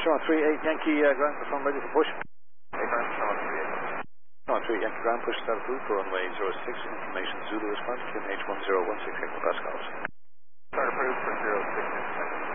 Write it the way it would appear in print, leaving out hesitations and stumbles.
38 Yankee ground platform ready for push. Ground 38 Yankee ground push start approved for runway 06. Information Zulu response QNH 1016 Pascals. Start approved for 06.